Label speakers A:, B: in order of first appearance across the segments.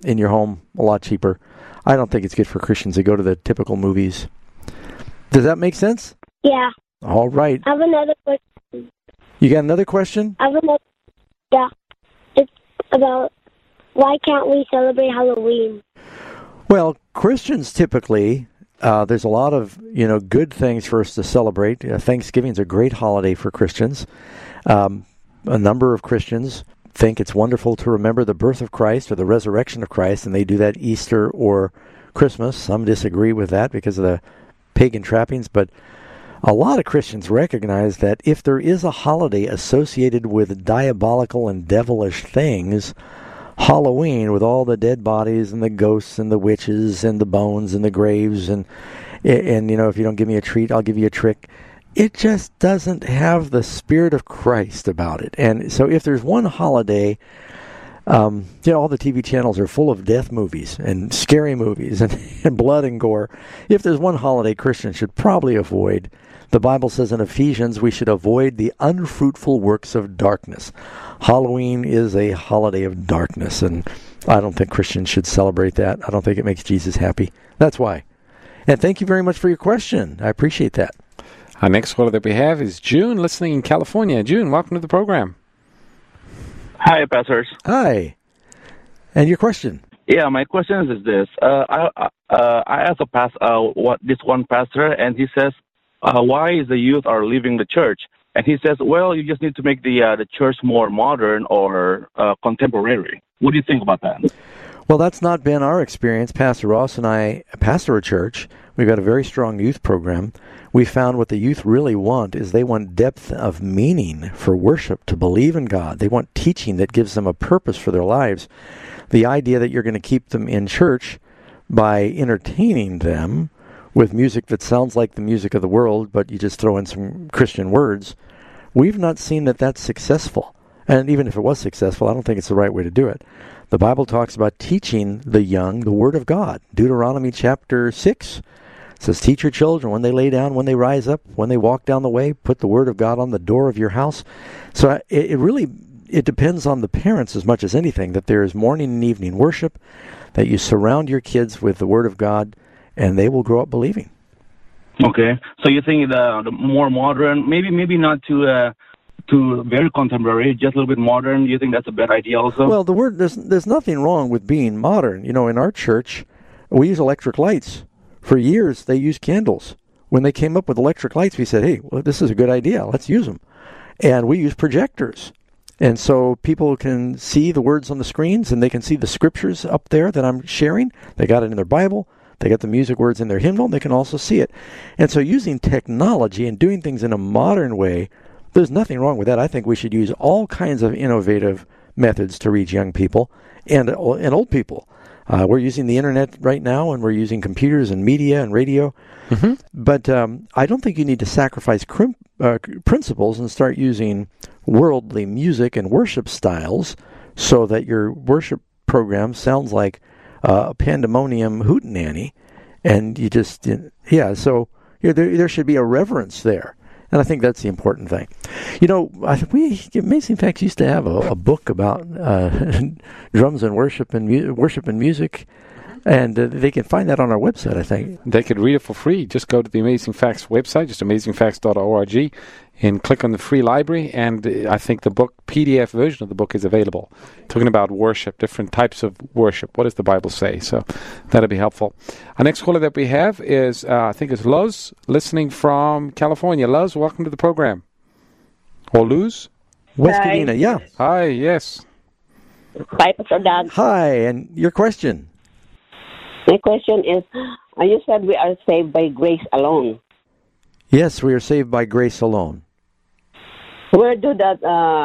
A: in your home a lot cheaper. I don't think it's good for Christians to go to the typical movies. Does that make sense?
B: Yeah.
A: All right.
B: I have another question.
A: You got another question?
B: Yeah. It's about why can't we celebrate Halloween?
A: Well, Christians typically, there's a lot of good things for us to celebrate. Thanksgiving is a great holiday for Christians. A number of Christians think it's wonderful to remember the birth of Christ or the resurrection of Christ, and they do that Easter or Christmas. Some disagree with that because of the pagan trappings, but a lot of Christians recognize that if there is a holiday associated with diabolical and devilish things, Halloween, with all the dead bodies and the ghosts and the witches and the bones and the graves and if you don't give me a treat, I'll give you a trick. It just doesn't have the Spirit of Christ about it. And so if there's one holiday, all the TV channels are full of death movies and scary movies and blood and gore. If there's one holiday Christians should probably avoid, the Bible says in Ephesians we should avoid the unfruitful works of darkness. Halloween is a holiday of darkness, and I don't think Christians should celebrate that. I don't think it makes Jesus happy. That's why. And thank you very much for your question. I appreciate that.
C: Our next caller that we have is June, listening in California. June, welcome to the program.
D: Hi, pastors.
A: Hi. And your question?
D: Yeah, my question is this. I asked this one pastor, and he says, why is the youth are leaving the church? And he says, well, you just need to make the church more modern or contemporary. What do you think about that?
A: Well, that's not been our experience. Pastor Ross and I pastor a church. We've got a very strong youth program. We found what the youth really want is they want depth of meaning for worship, to believe in God. They want teaching that gives them a purpose for their lives. The idea that you're going to keep them in church by entertaining them with music that sounds like the music of the world, but you just throw in some Christian words, we've not seen that that's successful. And even if it was successful, I don't think it's the right way to do it. The Bible talks about teaching the young the Word of God. Deuteronomy chapter 6 says, teach your children when they lay down, when they rise up, when they walk down the way, put the Word of God on the door of your house. So it depends on the parents as much as anything, that there is morning and evening worship, that you surround your kids with the Word of God, and they will grow up believing.
D: Okay. So you think the more modern, maybe not to very contemporary, just a little bit modern, you think that's a bad idea also?
A: Well, there's nothing wrong with being modern. In our church, we use electric lights. For years, they used candles. When they came up with electric lights, we said, hey, well, this is a good idea. Let's use them. And we use projectors. And so people can see the words on the screens, and they can see the scriptures up there that I'm sharing. They got it in their Bible. They got the music words in their hymnal. They can also see it. And so using technology and doing things in a modern way, there's nothing wrong with that. I think we should use all kinds of innovative methods to reach young people and old people. We're using the internet right now, and we're using computers and media and radio. Mm-hmm. But I don't think you need to sacrifice principles and start using worldly music and worship styles so that your worship program sounds like a pandemonium hootenanny. And you just, so there should be a reverence there. And I think that's the important thing. Amazing Facts used to have a book about drums and worship and music, and they can find that on our website, I think.
C: They could read it for free. Just go to the Amazing Facts website, just amazingfacts.org, and click on the free library, and I think the book, PDF version of the book is available. Talking about worship, different types of worship. What does the Bible say? So that'll be helpful. Our next caller that we have is, I think it's Luz, listening from California. Luz, welcome to the program. Or Luz?
A: West Covina, yeah.
C: Hi, yes.
E: Hi, Pastor Doug.
A: Hi, and your question?
E: My question is, you said we are saved by grace alone.
A: Yes, we are saved by grace alone.
E: Where do that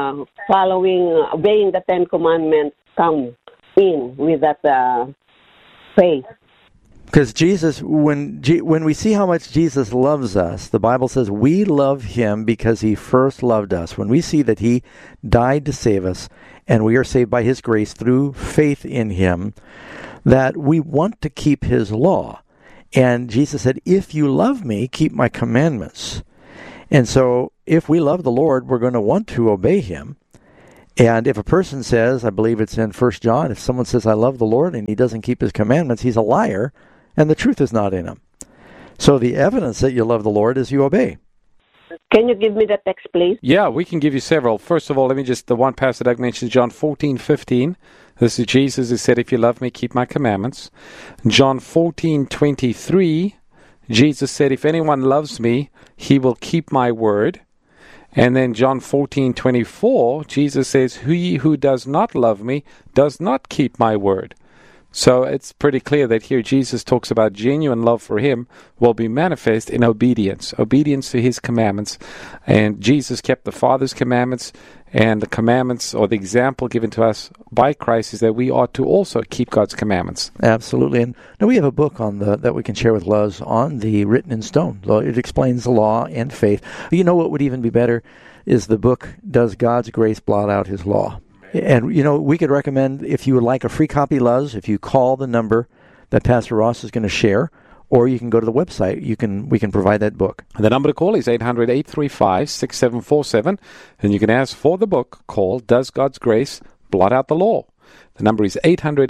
E: obeying the Ten Commandments come in with that faith?
A: Because Jesus, when we see how much Jesus loves us, the Bible says we love him because he first loved us. When we see that he died to save us, and we are saved by his grace through faith in him, that we want to keep his law. And Jesus said, if you love me, keep my commandments. And so if we love the Lord, we're going to want to obey him. And if a person says, I believe it's in 1 John, if someone says, I love the Lord, and he doesn't keep his commandments, he's a liar, and the truth is not in him. So the evidence that you love the Lord is you obey.
E: Can you give me the text, please?
C: Yeah, we can give you several. First of all, the one passage Doug mentioned, John 14:15. This is Jesus who said, if you love me, keep my commandments. John 14:23, Jesus said, if anyone loves me, he will keep my word. And then John 14:24, Jesus says, he who does not love me does not keep my word. So it's pretty clear that here Jesus talks about genuine love for him will be manifest in obedience to his commandments. And Jesus kept the Father's commandments, and the commandments, or the example given to us by Christ, is that we ought to also keep God's commandments.
A: Absolutely. And now we have a book on that we can share with Luz on the Written in Stone. It explains the law and faith. You know what would even be better is the book, Does God's Grace Blot Out His Law? And, we could recommend, if you would like a free copy, Luz, if you call the number that Pastor Ross is going to share, or you can go to the website, we can provide that book.
C: The number to call is 800-835-6747, and you can ask for the book called Does God's Grace Blot Out the Law? The number is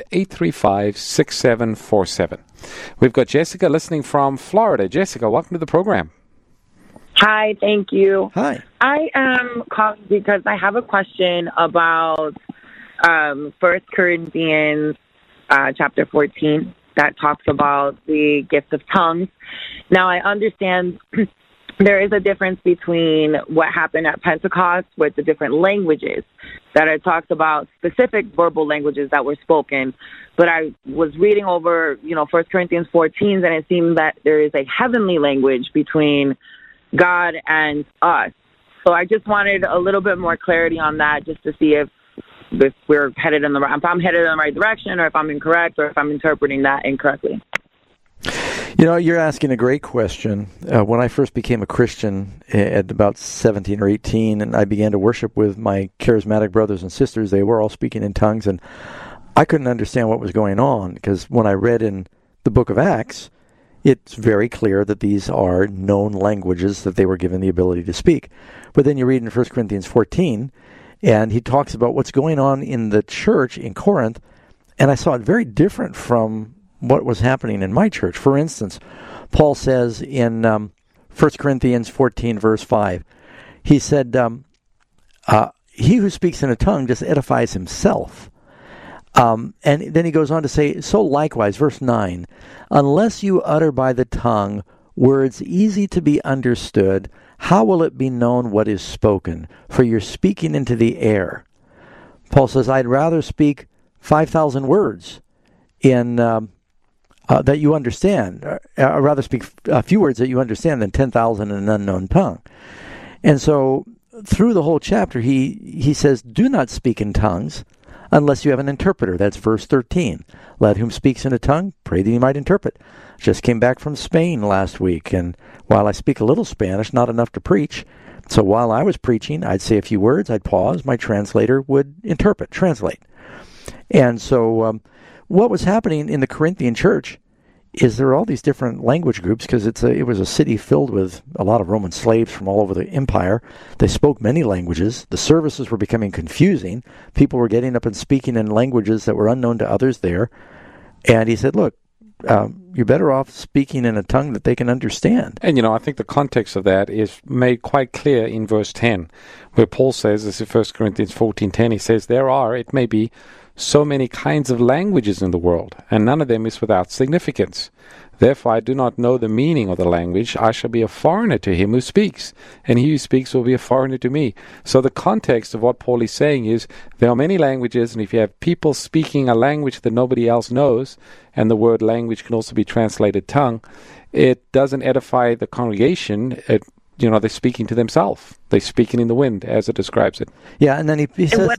C: 800-835-6747. We've got Jessica listening from Florida. Jessica, welcome to the program.
F: Hi, thank you.
A: Hi.
F: I am calling because I have a question about 1 Corinthians chapter 14 that talks about the gift of tongues. Now, I understand there is a difference between what happened at Pentecost with the different languages, that it talks about specific verbal languages that were spoken. But I was reading over, 1 Corinthians 14, and it seemed that there is a heavenly language between God and us. So I just wanted a little bit more clarity on that, just to see if we're headed in if I'm headed in the right direction, or if I'm incorrect, or if I'm interpreting that incorrectly.
A: You're asking a great question. When I first became a Christian at about 17 or 18, and I began to worship with my charismatic brothers and sisters, they were all speaking in tongues, and I couldn't understand what was going on, because when I read in the book of Acts, it's very clear that these are known languages that they were given the ability to speak. But then you read in 1 Corinthians 14, and he talks about what's going on in the church in Corinth, and I saw it very different from what was happening in my church. For instance, Paul says in 1 Corinthians 14, verse 5, he said, he who speaks in a tongue just edifies himself. And then he goes on to say, so likewise, verse 9, unless you utter by the tongue words easy to be understood, how will it be known what is spoken? For you're speaking into the air. Paul says, I'd rather speak 5,000 words in that you understand. I'd rather speak a few words that you understand than 10,000 in an unknown tongue. And so through the whole chapter, he says, do not speak in tongues unless you have an interpreter. That's verse 13. Let whom speaks in a tongue, pray that he might interpret. Just came back from Spain last week, and while I speak a little Spanish, not enough to preach, so while I was preaching, I'd say a few words, I'd pause, my translator would translate. And so what was happening in the Corinthian church is there are all these different language groups, because it was a city filled with a lot of Roman slaves from all over the empire. They spoke many languages. The services were becoming confusing. People were getting up and speaking in languages that were unknown to others there. And he said, look, you're better off speaking in a tongue that they can understand.
C: And, I think the context of that is made quite clear in verse 10, where Paul says, this is 1 Corinthians 14:10, he says, there are, it may be, so many kinds of languages in the world, and none of them is without significance. Therefore I do not know the meaning of the language. I shall be a foreigner to him who speaks, and he who speaks will be a foreigner to me. So the context of what Paul is saying is there are many languages, and if you have people speaking a language that nobody else knows, and the word language can also be translated tongue, it doesn't edify the congregation. They're speaking to themselves. They're speaking in the wind, as it describes it.
A: Yeah, and then he says...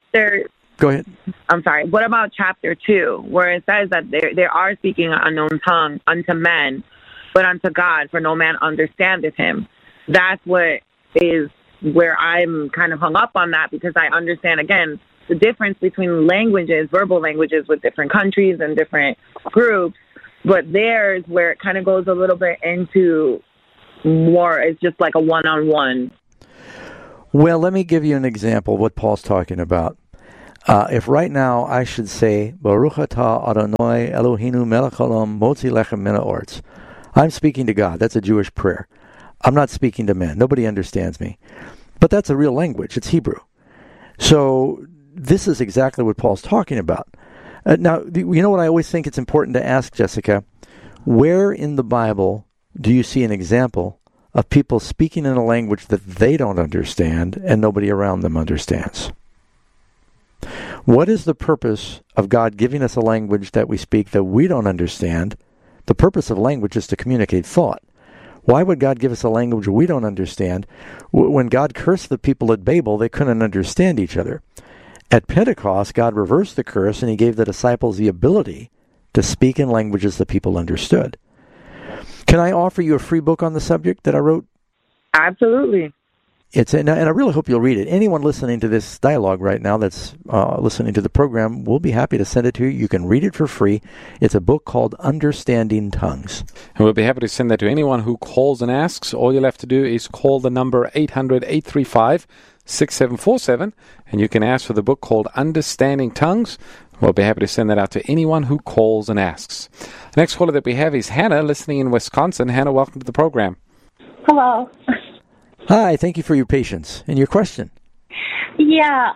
A: Go ahead.
F: I'm sorry. What about chapter 2, where it says that they are speaking an unknown tongue unto men, but unto God, for no man understandeth him? That's what is where I'm kind of hung up on that, because I understand, again, the difference between languages, verbal languages with different countries and different groups, but there's where it kind of goes a little bit into more, it's just like a one-on-one.
A: Well, let me give you an example of what Paul's talking about. If right now I should say, Baruch atah Adonai Eloheinu melech haolam motzi lechem min ha'oretz, I'm speaking to God. That's a Jewish prayer. I'm not speaking to men. Nobody understands me. But that's a real language. It's Hebrew. So this is exactly what Paul's talking about. Now, you know what I always think it's important to ask, Jessica? Where in the Bible do you see an example of people speaking in a language that they don't understand and nobody around them understands? What is the purpose of God giving us a language that we speak that we don't understand? The purpose of language is to communicate thought. Why would God give us a language we don't understand? When God cursed the people at Babel, they couldn't understand each other. At Pentecost, God reversed the curse and he gave the disciples the ability to speak in languages that people understood. Can I offer you a free book on the subject that I wrote?
F: Absolutely.
A: And I really hope you'll read it. Anyone listening to this dialogue right now that's listening to the program, we'll be happy to send it to you. You can read it for free. It's a book called Understanding Tongues.
C: And we'll be happy to send that to anyone who calls and asks. All you'll have to do is call the number 800-835-6747, and you can ask for the book called Understanding Tongues. We'll be happy to send that out to anyone who calls and asks. The next caller that we have is Hannah, listening in Wisconsin. Hannah, welcome to the program.
G: Hello.
A: Hi, thank you for your patience and your question.
G: Yeah,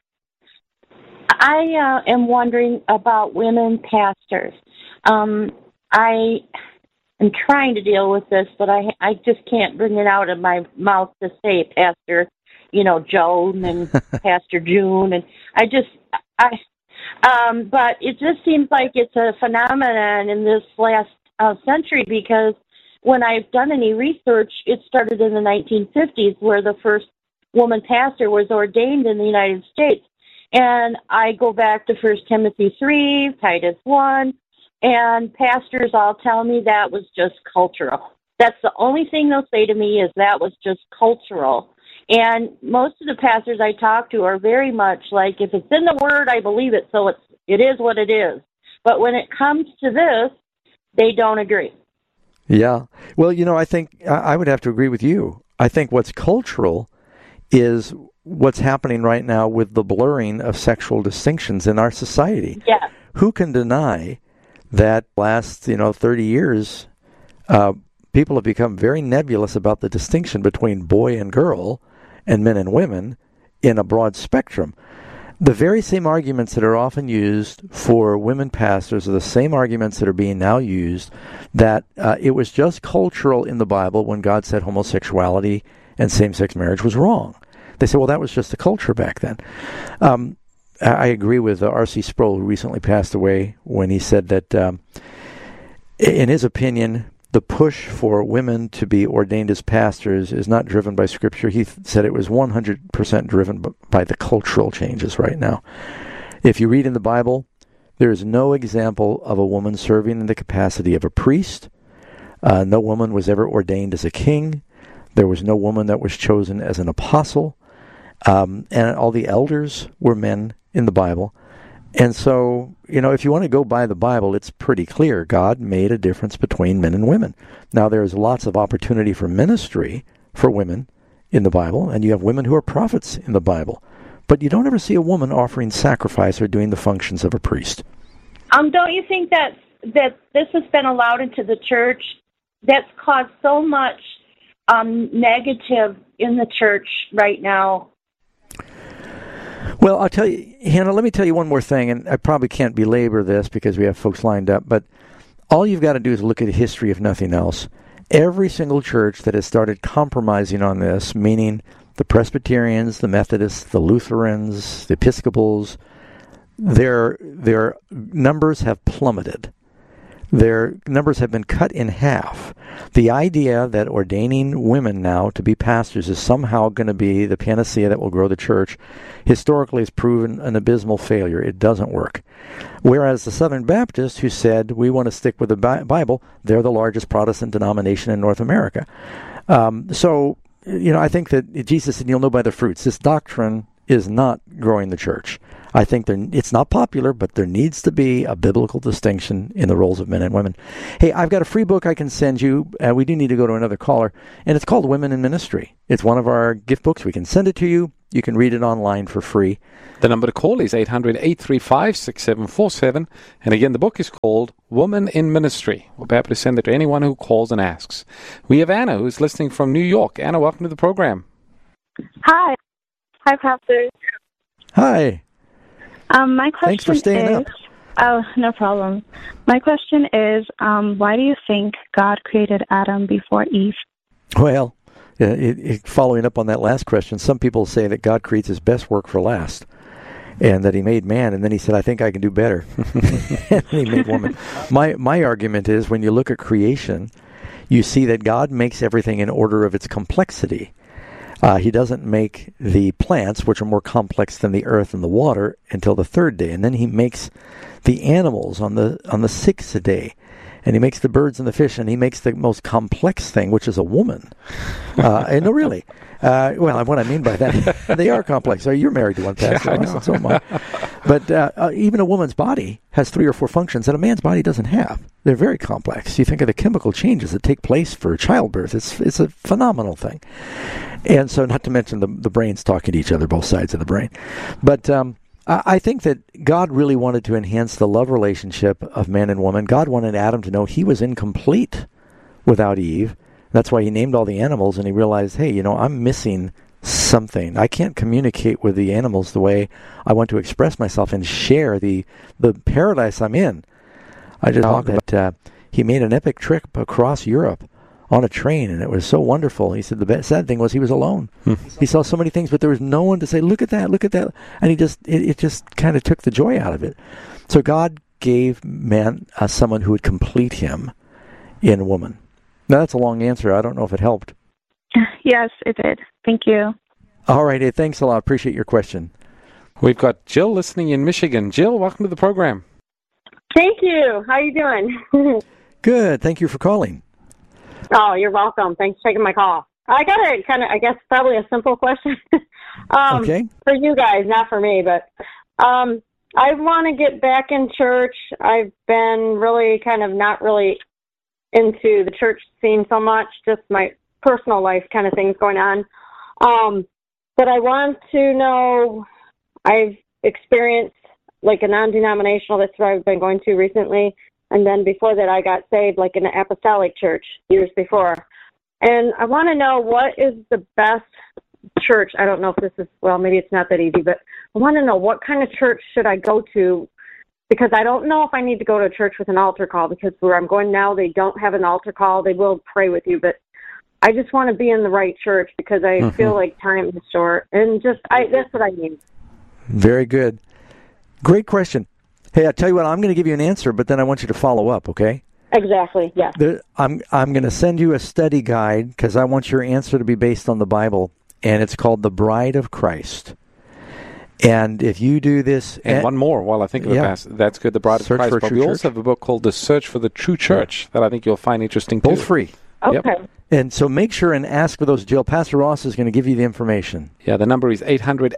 G: I am wondering about women pastors. I am trying to deal with this, but I just can't bring it out of my mouth to say Pastor, Joan and Pastor June, and but it just seems like it's a phenomenon in this last century, because when I've done any research, it started in the 1950s, where the first woman pastor was ordained in the United States. And I go back to 1 Timothy 3, Titus 1, and pastors all tell me that was just cultural. That's the only thing they'll say to me, is that was just cultural. And most of the pastors I talk to are very much like, if it's in the Word, I believe it, so it is what it is. But when it comes to this, they don't agree.
A: Yeah. Well, I think I would have to agree with you. I think what's cultural is what's happening right now with the blurring of sexual distinctions in our society.
G: Yeah.
A: Who can deny that last, 30 years, people have become very nebulous about the distinction between boy and girl and men and women in a broad spectrum. The very same arguments that are often used for women pastors are the same arguments that are being now used, that it was just cultural in the Bible when God said homosexuality and same-sex marriage was wrong. They say, well, that was just the culture back then. I agree with R.C. Sproul, who recently passed away, when he said that, in his opinion, the push for women to be ordained as pastors is not driven by Scripture. He said it was 100% driven by the cultural changes right now. If you read in the Bible, there is no example of a woman serving in the capacity of a priest. No woman was ever ordained as a king. There was no woman that was chosen as an apostle. And all the elders were men in the Bible. And so, if you want to go by the Bible, it's pretty clear. God made a difference between men and women. Now, there's lots of opportunity for ministry for women in the Bible, and you have women who are prophets in the Bible. But you don't ever see a woman offering sacrifice or doing the functions of a priest.
G: Don't you think that this has been allowed into the church? That's caused so much negative in the church right now.
A: Well, I'll tell you, Hannah, let me tell you one more thing, and I probably can't belabor this because we have folks lined up, but all you've got to do is look at history, if nothing else. Every single church that has started compromising on this, meaning the Presbyterians, the Methodists, the Lutherans, the Episcopals, their numbers have plummeted. Their numbers have been cut in half. The idea that ordaining women now to be pastors is somehow going to be the panacea that will grow the church, historically has proven an abysmal failure. It doesn't work. Whereas the Southern Baptists, who said, we want to stick with the Bible, they're the largest Protestant denomination in North America. So, I think that Jesus said, you'll know by the fruits. This doctrine is not growing the church. I think it's not popular, but there needs to be a biblical distinction in the roles of men and women. Hey, I've got a free book I can send you. We do need to go to another caller, and it's called Women in Ministry. It's one of our gift books. We can send it to you. You can read it online for free.
C: The number to call is 800-835-6747. And again, the book is called Woman in Ministry. We'll be happy to send it to anyone who calls and asks. We have Anna, who's listening from New York. Anna, welcome to the program.
H: Hi. Hi, Pastor.
A: Hi.
H: My question
A: Thanks for staying up.
H: Oh, no problem. My question is, why do you think God created Adam before Eve?
A: Well, following up on that last question, some people say that God creates his best work for last, and that he made man, and then he said, I think I can do better. And he made woman. My argument is, when you look at creation, you see that God makes everything in order of its complexity. He doesn't make the plants, which are more complex than the earth and the water, until the third day. And then he makes the animals on the sixth day. And he makes the birds and the fish, and he makes the most complex thing, which is a woman. No, really. Well, what I mean by that, they are complex. You're married to one, Pastor.
C: Yeah,
A: so am I. But even a woman's body has 3 or 4 functions that a man's body doesn't have. They're very complex. You think of the chemical changes that take place for childbirth. It's a phenomenal thing. And so, not to mention the brains talking to each other, both sides of the brain. But I think that God really wanted to enhance the love relationship of man and woman. God wanted Adam to know he was incomplete without Eve. That's why he named all the animals, and he realized, hey, I'm missing something. I can't communicate with the animals the way I want to express myself and share the paradise I'm in. I just thought that he made an epic trip across Europe on a train, and it was so wonderful. He said the sad thing was he was alone. He saw so many things, but there was no one to say, look at that, and it just kind of took the joy out of it. So God gave man someone who would complete him in woman. Now, that's a long answer. I don't know if it helped.
H: Yes, it did. Thank you.
A: All right. Hey, thanks a lot. Appreciate your question.
C: We've got Jill listening in Michigan. Jill, welcome to the program.
E: Thank you. How you doing?
A: Good. Thank you for calling.
E: Oh, you're welcome. Thanks for taking my call. I got a probably a simple question.
A: Okay.
E: For you guys, not for me, but I want to get back in church. I've been really kind of not really into the church scene so much, just my personal life kind of things going on. But I want to know, I've experienced like a non-denominational, that's where I've been going to recently. And then before that, I got saved like in an apostolic church years before. And I want to know, what is the best church? I don't know if this is, well, maybe it's not that easy, but I want to know what kind of church should I go to, because I don't know if I need to go to a church with an altar call, because where I'm going now, they don't have an altar call. They will pray with you, but I just want to be in the right church because I feel like time is short. And that's what I need.
A: Very good. Great question. Hey, I tell you what, I'm going to give you an answer, but then I want you to follow up, okay?
E: Exactly, yeah.
A: I'm going to send you a study guide because I want your answer to be based on the Bible, and it's called The Bride of Christ. And if you do this...
C: And one more while I think of it, that's good, The Bride of Christ. But we also have a book called The Search for the True Church that I think you'll find interesting too.
A: Both free.
E: Okay.
C: Yep.
A: And so make sure and ask for those, Jill. Pastor Ross is going to give you the information.
C: Yeah, the number is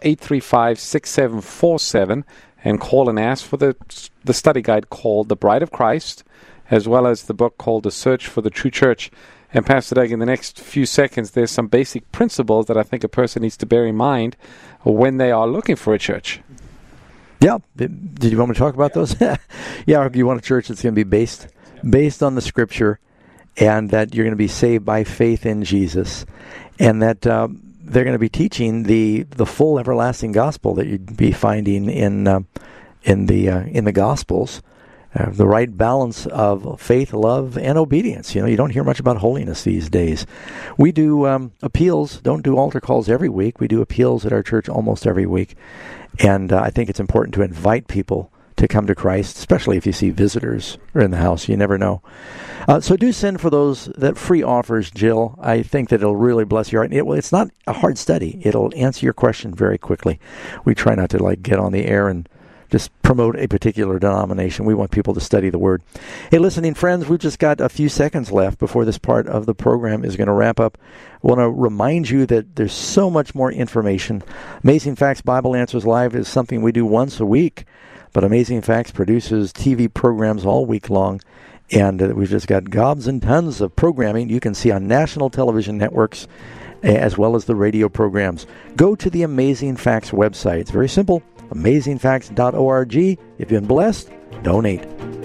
C: 800-835-6747, and call and ask for the study guide called The Bride of Christ, as well as the book called The Search for the True Church. And Pastor Doug, in the next few seconds, there's some basic principles that I think a person needs to bear in mind when they are looking for a church.
A: Yeah. Did you want me to talk about those? Yeah, you want a church that's going to be based on the Scripture, and that you're going to be saved by faith in Jesus, and that they're going to be teaching the full everlasting gospel that you'd be finding in the Gospels, the right balance of faith, love, and obedience. You don't hear much about holiness these days. We do appeals, don't do altar calls every week. We do appeals at our church almost every week, and I think it's important to invite people to come to Christ, especially if you see visitors in the house. You never know. So do send for that free offers, Jill. I think that it'll really bless your heart. It's not a hard study. It'll answer your question very quickly. We try not to get on the air and just promote a particular denomination. We want people to study the Word. Hey, listening friends, we've just got a few seconds left before this part of the program is going to wrap up. I want to remind you that there's so much more information. Amazing Facts Bible Answers Live is something we do once a week, but Amazing Facts produces TV programs all week long, and we've just got gobs and tons of programming you can see on national television networks as well as the radio programs. Go to the Amazing Facts website. It's very simple. AmazingFacts.org. If you've been blessed, donate.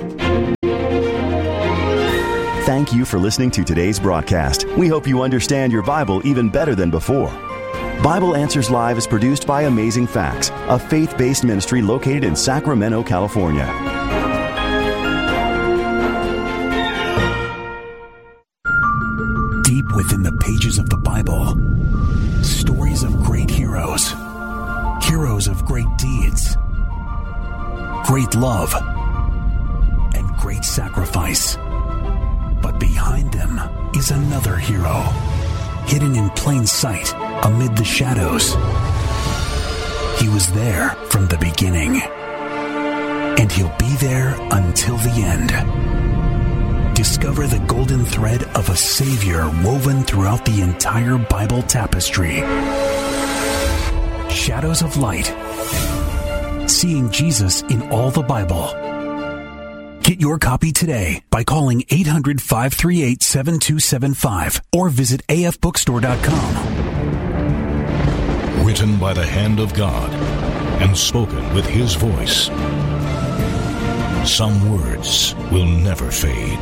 I: Thank you for listening to today's broadcast. We hope you understand your Bible even better than before. Bible Answers Live is produced by Amazing Facts, a faith-based ministry located in Sacramento, California.
J: Deep within the pages of the Bible, stories of great heroes. Heroes of great deeds, great love, and great sacrifice. But behind them is another hero, hidden in plain sight amid the shadows. He was there from the beginning, and he'll be there until the end. Discover the golden thread of a Savior woven throughout the entire Bible tapestry. Shadows of Light. Seeing Jesus in all the Bible. Get your copy today by calling 800-538-7275 or visit afbookstore.com.
K: Written by the hand of God and spoken with His voice. Some words will never fade.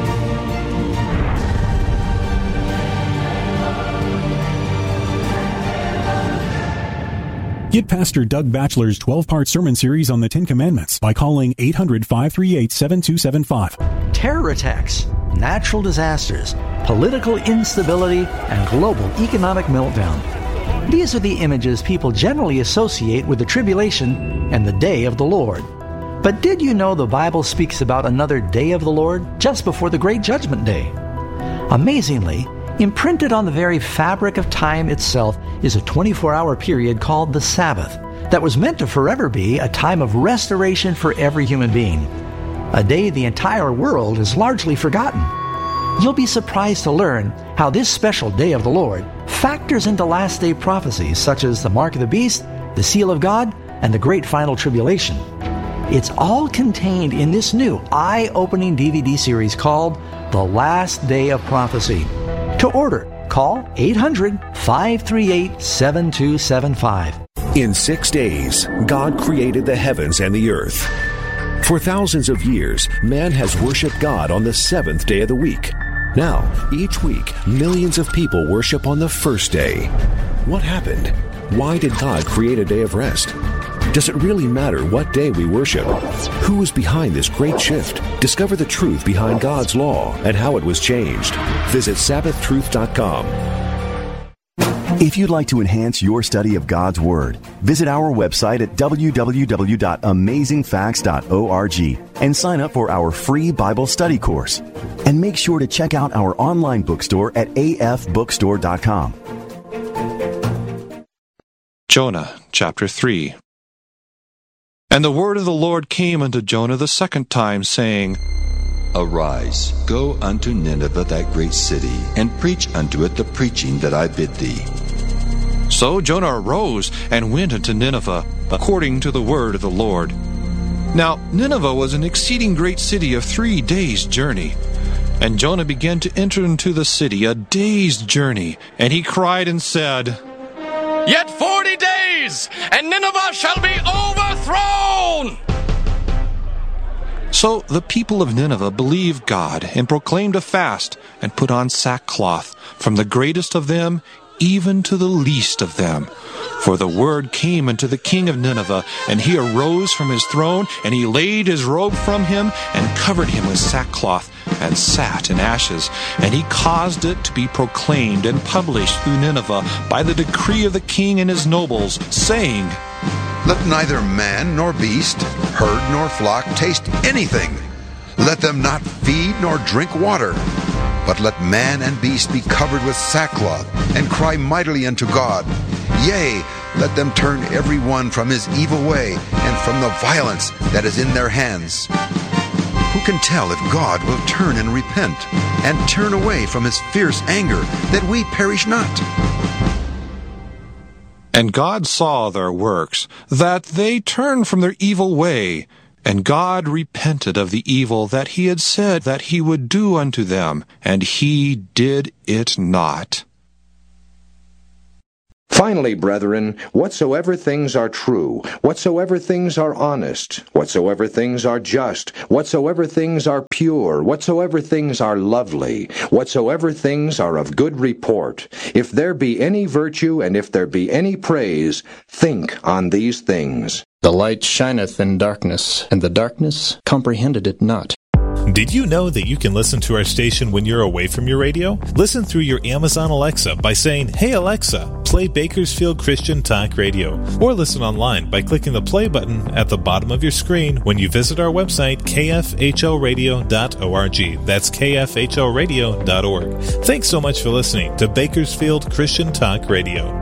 J: Get Pastor Doug Batchelor's 12-part sermon series on the Ten Commandments by calling 800-538-7275.
L: Terror attacks, natural disasters, political instability, and global economic meltdown. These are the images people generally associate with the tribulation and the day of the Lord. But did you know the Bible speaks about another day of the Lord just before the Great Judgment Day? Amazingly, imprinted on the very fabric of time itself is a 24-hour period called the Sabbath that was meant to forever be a time of restoration for every human being, a day the entire world has largely forgotten. You'll be surprised to learn how this special day of the Lord factors into last day prophecies such as the mark of the beast, the seal of God, and the great final tribulation. It's all contained in this new eye-opening DVD series called The Last Day of Prophecy. To order, call 800-538-7275.
M: In 6 days, God created the heavens and the earth. For thousands of years, man has worshiped God on the seventh day of the week. Now, each week, millions of people worship on the first day. What happened? Why did God create a day of rest? Does it really matter what day we worship? Who is behind this great shift? Discover the truth behind God's law and how it was changed. Visit SabbathTruth.com.
I: If you'd like to enhance your study of God's Word, visit our website at www.amazingfacts.org and sign up for our free Bible study course. And make sure to check out our online bookstore at afbookstore.com.
N: Jonah, chapter 3. And the word of the Lord came unto Jonah the second time, saying,
O: Arise, go unto Nineveh, that great city, and preach unto it the preaching that I bid thee.
N: So Jonah arose and went unto Nineveh, according to the word of the Lord. Now Nineveh was an exceeding great city of 3 days' journey. And Jonah began to enter into the city a day's journey, and he cried and said, Yet 40 days, and Nineveh shall be overthrown! So the people of Nineveh believed God and proclaimed a fast and put on sackcloth, from the greatest of them even to the least of them. For the word came unto the king of Nineveh, and he arose from his throne, and he laid his robe from him, and covered him with sackcloth, and sat in ashes. And he caused it to be proclaimed and published through Nineveh by the decree of the king and his nobles, saying,
P: Let neither man nor beast, herd nor flock taste anything. Let them not feed nor drink water. But let man and beast be covered with sackcloth, and cry mightily unto God. Yea, Let them turn every one from his evil way and from the violence that is in their hands. Who can tell if God will turn and repent and turn away from his fierce anger, that we perish not?
N: And God saw their works, that they turned from their evil way, and God repented of the evil that he had said that he would do unto them, and he did it not.
Q: Finally, brethren, whatsoever things are true, whatsoever things are honest, whatsoever things are just, whatsoever things are pure, whatsoever things are lovely, whatsoever things are of good report, if there be any virtue and if there be any praise, think on these things.
R: The light shineth in darkness, and the darkness comprehended it not.
S: Did you know that you can listen to our station when you're away from your radio? Listen through your Amazon Alexa by saying, "Hey Alexa, play Bakersfield Christian Talk Radio." Or listen online by clicking the play button at the bottom of your screen when you visit our website, kfhoradio.org. That's kfhoradio.org. Thanks so much for listening to Bakersfield Christian Talk Radio.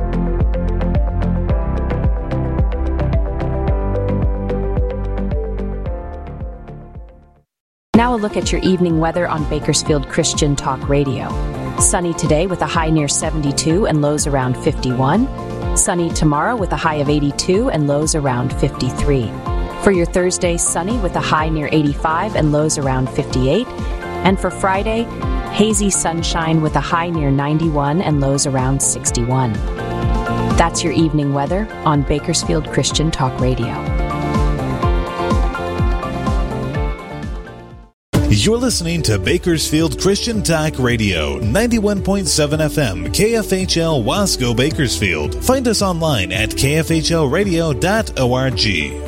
T: Now a look at your evening weather on Bakersfield Christian Talk Radio. Sunny today with a high near 72 and lows around 51. Sunny tomorrow with a high of 82 and lows around 53. For your Thursday, sunny with a high near 85 and lows around 58. And for Friday, hazy sunshine with a high near 91 and lows around 61. That's your evening weather on Bakersfield Christian Talk Radio.
S: You're listening to Bakersfield Christian Talk Radio, 91.7 FM, KFHL Wasco, Bakersfield. Find us online at kfhlradio.org.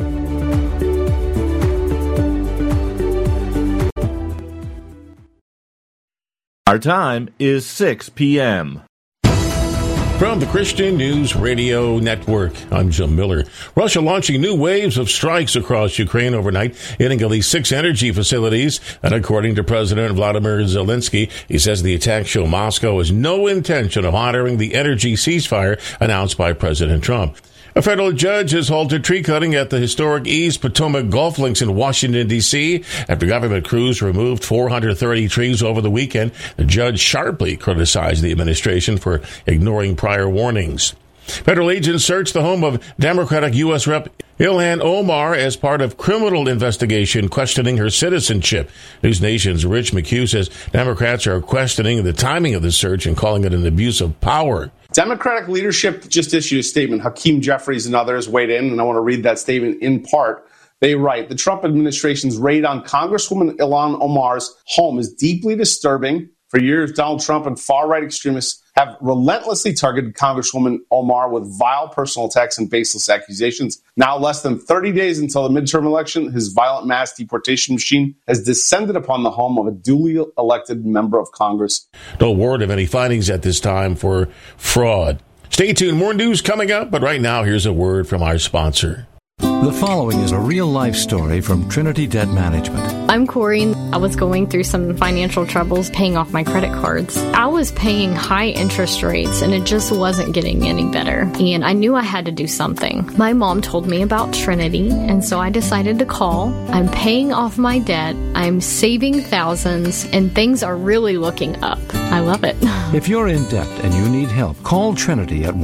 U: Our time is 6 p.m.
V: From the Christian News Radio Network, I'm Jim Miller. Russia launching new waves of strikes across Ukraine overnight, hitting at least 6 energy facilities. And according to President Vladimir Zelensky, he says the attacks show Moscow has no intention of honoring the energy ceasefire announced by President Trump. A federal judge has halted tree cutting at the historic East Potomac Golf Links in Washington, D.C. after government crews removed 430 trees over the weekend. The judge sharply criticized the administration for ignoring prior warnings. Federal agents searched the home of Democratic U.S. Rep. Ilhan Omar as part of criminal investigation questioning her citizenship. News Nation's Rich McHugh says Democrats are questioning the timing of the search and calling it an abuse of power.
W: Democratic leadership just issued a statement. Hakeem Jeffries and others weighed in, and I want to read that statement in part. They write, the Trump administration's raid on Congresswoman Ilhan Omar's home is deeply disturbing. For years, Donald Trump and far-right extremists have relentlessly targeted Congresswoman Omar with vile personal attacks and baseless accusations. Now, less than 30 days until the midterm election, his violent mass deportation machine has descended upon the home of a duly elected member of Congress.
V: No word of any findings at this time for fraud. Stay tuned. More news coming up, but right now, here's a word from our sponsor.
L: The following is a real-life story from Trinity Debt Management.
X: I'm Corey. I was going through some financial troubles paying off my credit cards. I was paying high interest rates, and it just wasn't getting any better. And I knew I had to do something. My mom told me about Trinity, and so I decided to call. I'm paying off my debt. I'm saving thousands, and things are really looking up. I love it.
L: If you're in debt and you need help, call Trinity at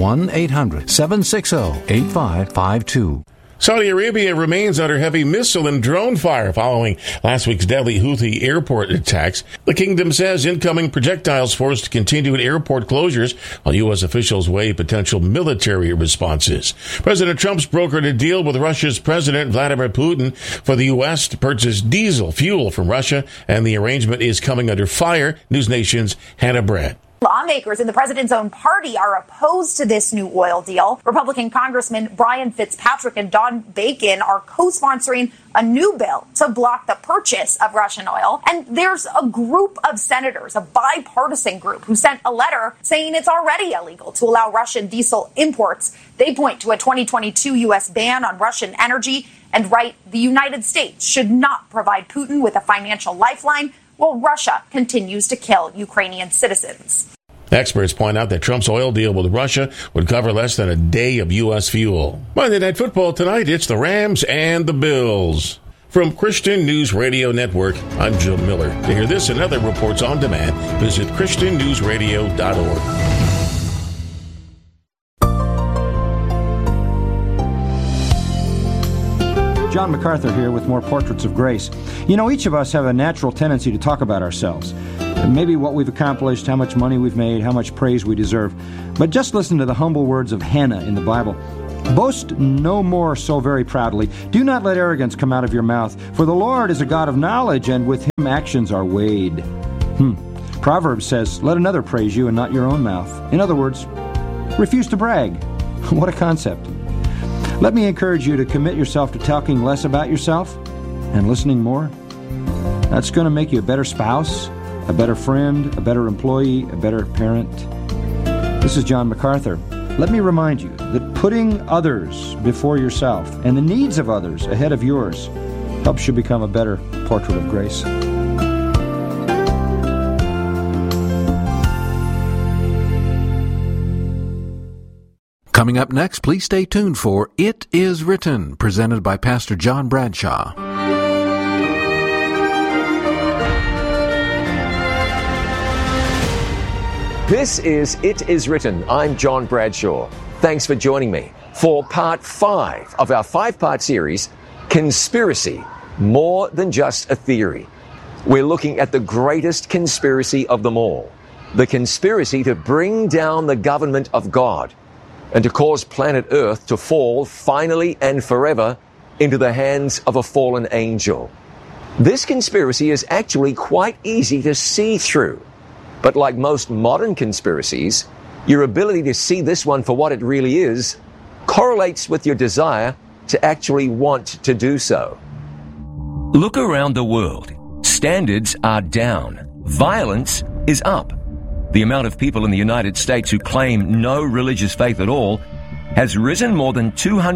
L: 1-800-760-8552.
V: Saudi Arabia remains under heavy missile and drone fire following last week's deadly Houthi airport attacks. The kingdom says incoming projectiles forced continued airport closures while U.S. officials weigh potential military responses. President Trump's brokered a deal with Russia's President Vladimir Putin for the U.S. to purchase diesel fuel from Russia, and the arrangement is coming under fire. News Nation's Hannah Brett.
Y: Lawmakers in the president's own party are opposed to this new oil deal. Republican Congressman Brian Fitzpatrick and Don Bacon are co-sponsoring a new bill to block the purchase of Russian oil. And there's a group of senators, a bipartisan group, who sent a letter saying it's already illegal to allow Russian diesel imports. They point to a 2022 U.S. ban on Russian energy and write the United States should not provide Putin with a financial lifeline while Russia continues to kill Ukrainian citizens.
V: Experts point out that Trump's oil deal with Russia would cover less than a day of U.S. fuel. Monday Night Football tonight, it's the Rams and the Bills. From Christian News Radio Network, I'm Jim Miller. To hear this and other reports on demand, visit christiannewsradio.org.
B: John MacArthur here with more Portraits of Grace. You know, each of us have a natural tendency to talk about ourselves. Maybe what we've accomplished, how much money we've made, how much praise we deserve. But just listen to the humble words of Hannah in the Bible. Boast no more so very proudly. Do not let arrogance come out of your mouth. For the Lord is a God of knowledge, and with him actions are weighed. Proverbs says, let another praise you and not your own mouth. In other words, refuse to brag. What a concept. Let me encourage you to commit yourself to talking less about yourself and listening more. That's going to make you a better spouse, a better friend, a better employee, a better parent. This is John MacArthur. Let me remind you that putting others before yourself and the needs of others ahead of yours helps you become a better portrait of grace.
D: Coming up next, please stay tuned for It Is Written, presented by Pastor John Bradshaw.
F: This is It Is Written. I'm John Bradshaw. Thanks for joining me for part 5 of our 5-part series, Conspiracy, More Than Just a Theory. We're looking at the greatest conspiracy of them all, the conspiracy to bring down the government of God and to cause planet Earth to fall finally and forever into the hands of a fallen angel. This conspiracy is actually quite easy to see through, but like most modern conspiracies, your ability to see this one for what it really is correlates with your desire to actually want to do so.
G: Look around the world. Standards are down. Violence is up. The amount of people in the United States who claim no religious faith at all has risen more than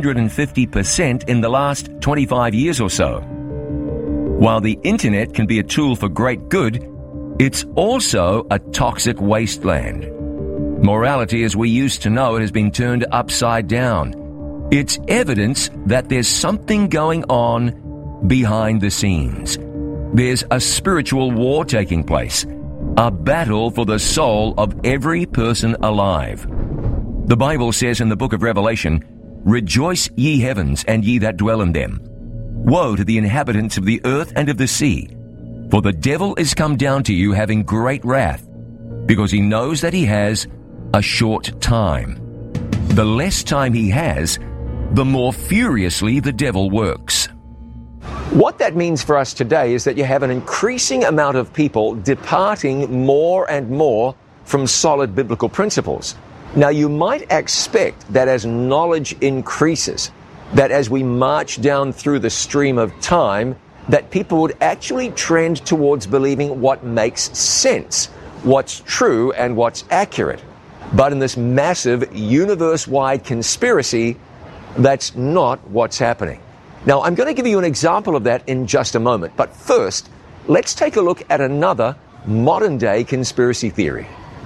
G: 250% in the last 25 years or so. While the internet can be a tool for great good, it's also a toxic wasteland. Morality as we used to know it has been turned upside down. It's evidence that there's something going on behind the scenes. There's a spiritual war taking place. A battle for the soul of every person alive. The Bible says in the book of Revelation, "Rejoice, ye heavens, and ye that dwell in them. Woe to the inhabitants of the earth and of the sea, for the devil is come down to you having great wrath, because he knows that he has a short time. The less time he has, the more furiously the devil works."
F: What that means for us today is that you have an increasing amount of people departing more and more from solid biblical principles. Now, you might expect that as knowledge increases, that as we march down through the stream of time, that people would actually trend towards believing what makes sense, what's true and what's accurate. But in this massive universe-wide conspiracy, that's not what's happening. Now, I'm going to give you an example of that in just a moment. But first, let's take a look at another modern-day conspiracy theory.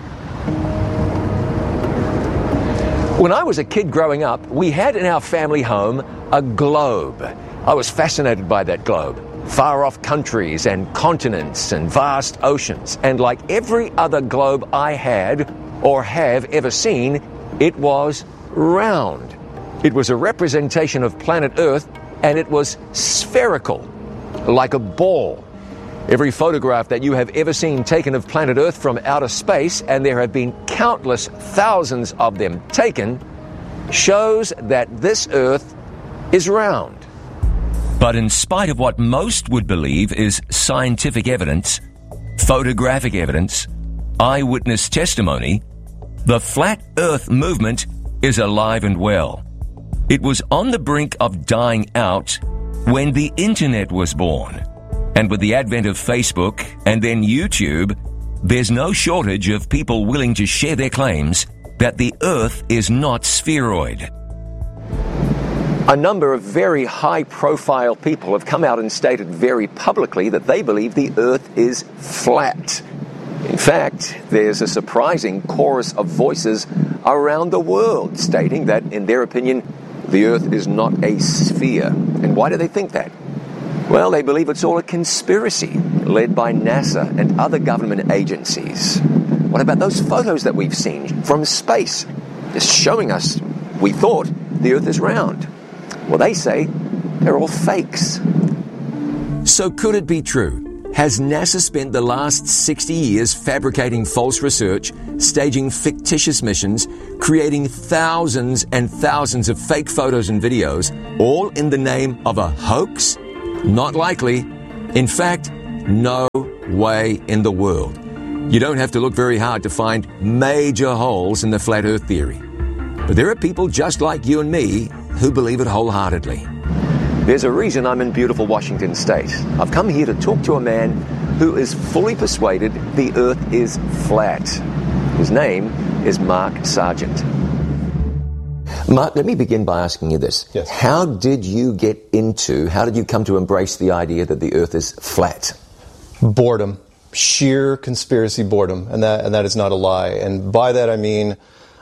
F: When I was a kid growing up, we had in our family home a globe. I was fascinated by that globe. Far-off countries and continents and vast oceans. And like every other globe I had or have ever seen, it was round. It was a representation of planet Earth, and it was spherical, like a ball. Every photograph that you have ever seen taken of planet Earth from outer space, and there have been countless thousands of them taken, shows that this Earth is round.
G: But in spite of what most would believe is scientific evidence, photographic evidence, eyewitness testimony, the Flat Earth movement is alive and well. It was on the brink of dying out when the internet was born. And with the advent of Facebook and then YouTube, there's no shortage of people willing to share their claims that the Earth is not spheroid.
F: A number of very high-profile people have come out and stated very publicly that they believe the Earth is flat. In fact, there's a surprising chorus of voices around the world stating that, in their opinion, the Earth is not a sphere. And why do they think that? Well, they believe it's all a conspiracy led by NASA and other government agencies. What about those photos that we've seen from space, just showing us we thought the Earth is round? Well, they say they're all fakes.
G: So could it be true? Has NASA spent the last 60 years fabricating false research, staging fictitious missions, creating thousands and thousands of fake photos and videos, all in the name of a hoax? Not likely. In fact, no way in the world. You don't have to look very hard to find major holes in the flat Earth theory. But there are people just like you and me who believe it wholeheartedly.
F: There's a reason I'm in beautiful Washington State. I've come here to talk to a man who is fully persuaded the Earth is flat. His name is Mark Sargent. Mark, let me begin by asking you this.
A: Yes.
F: How did you come to embrace the idea that the Earth is flat?
A: Boredom. Sheer conspiracy boredom. And that is not a lie. And by that I mean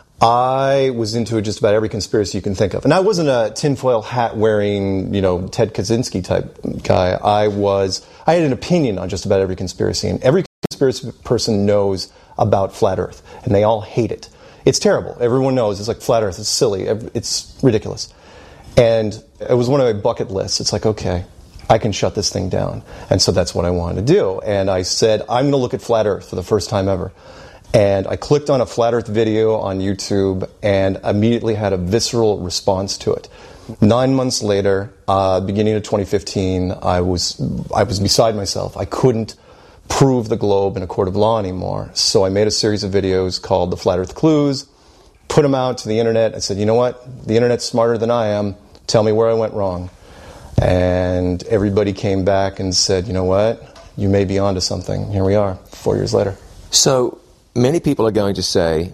A: I was into just about every conspiracy you can think of. And I wasn't a tinfoil hat wearing, Ted Kaczynski type guy. I had an opinion on just about every conspiracy. And every conspiracy person knows about flat Earth. And they all hate it. It's terrible. Everyone knows. It's like flat Earth. It's silly. It's ridiculous. And it was one of my bucket lists. It's like, okay, I can shut this thing down. And so that's what I wanted to do. And I said, I'm going to look at flat Earth for the first time ever. And I clicked on a flat Earth video on YouTube and immediately had a visceral response to it. 9 months later, beginning of 2015, I was beside myself. I couldn't prove the globe in a court of law anymore. So I made a series of videos called The Flat Earth Clues, put them out to the internet. I said, you know what? The internet's smarter than I am. Tell me where I went wrong. And everybody came back and said, you know what? You may be onto something. Here we are, 4 years later.
F: So many people are going to say,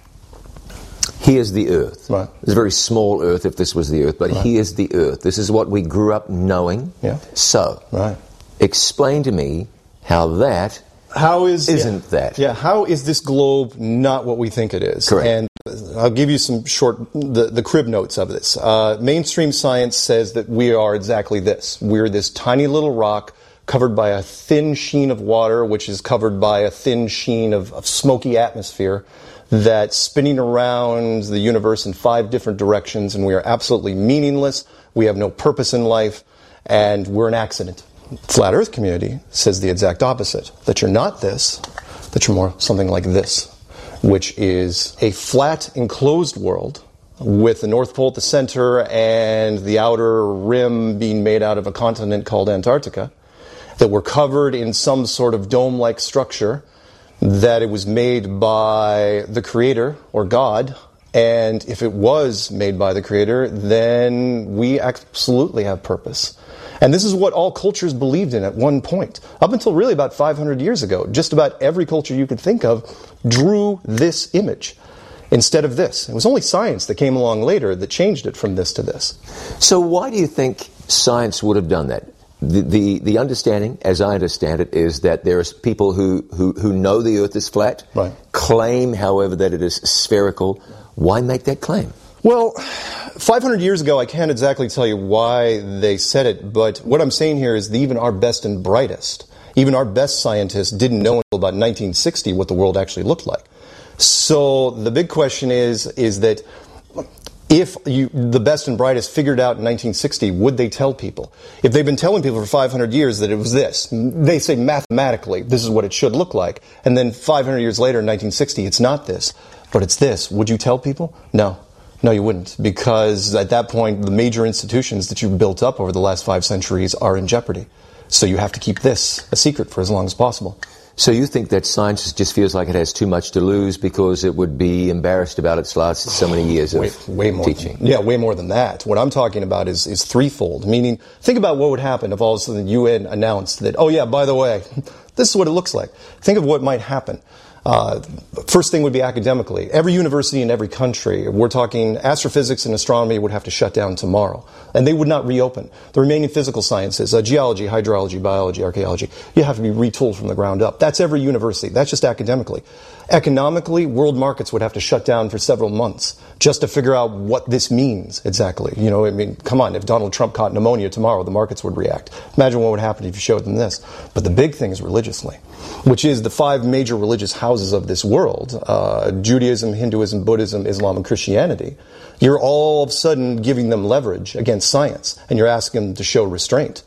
F: here's the Earth.
A: Right.
F: It's a very small Earth if this was the Earth, but here's the Earth. This is what we grew up knowing.
A: Yeah.
F: So, explain to me how that isn't that.
A: Yeah, how is this globe not what we think it is?
F: Correct.
A: And I'll give you some the crib notes of this. Mainstream science says that we are exactly this. We're this tiny little rock covered by a thin sheen of water, which is covered by a thin sheen of smoky atmosphere that's spinning around the universe in 5 different directions, and we are absolutely meaningless. We have no purpose in life, and we're an accident. Flat Earth community says the exact opposite, that you're not this, that you're more something like this, which is a flat, enclosed world with the North Pole at the center and the outer rim being made out of a continent called Antarctica, that we're covered in some sort of dome-like structure, that it was made by the Creator, or God, and if it was made by the Creator, then we absolutely have purpose. And this is what all cultures believed in at one point. Up until really about 500 years ago, just about every culture you could think of drew this image instead of this. It was only science that came along later that changed it from this to this.
F: So why do you think science would have done that? The understanding, as I understand it, is that there are people who know the Earth is flat, claim, however, that it is spherical. Why make that claim?
A: Well, 500 years ago, I can't exactly tell you why they said it, but what I'm saying here is that even our best and brightest, even our best scientists didn't know until about 1960 what the world actually looked like. So the big question is that if the best and brightest figured out in 1960, would they tell people? If they've been telling people for 500 years that it was this, they say mathematically this is what it should look like, and then 500 years later in 1960 it's not this, but it's this. Would you tell people? No. No, you wouldn't, because at that point, the major institutions that you've built up over the last 5 centuries are in jeopardy. So you have to keep this a secret for as long as possible.
F: So you think that science just feels like it has too much to lose because it would be embarrassed about its last so many years of teaching?
A: Way more than that. What I'm talking about is threefold, meaning think about what would happen if all of a sudden the UN announced that, oh yeah, by the way, this is what it looks like. Think of what might happen. First thing would be academically. Every university in every country, we're talking astrophysics and astronomy would have to shut down tomorrow. And they would not reopen. The remaining physical sciences, geology, hydrology, biology, archaeology, you have to be retooled from the ground up. That's every university. That's just academically. Economically, world markets would have to shut down for several months just to figure out what this means exactly. You know, I mean, come on, if Donald Trump caught pneumonia tomorrow, the markets would react. Imagine what would happen if you showed them this. But the big thing is religiously, which is the 5 major religious houses of this world, Judaism, Hinduism, Buddhism, Islam, and Christianity. You're all of a sudden giving them leverage against science, and you're asking them to show restraint.